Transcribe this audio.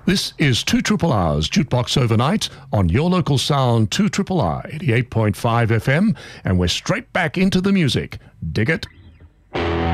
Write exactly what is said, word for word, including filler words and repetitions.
This is two Triple R's Jukebox Overnight on your local sound, two Triple R, eighty-eight point five F M, and we're straight back into the music. Dig it?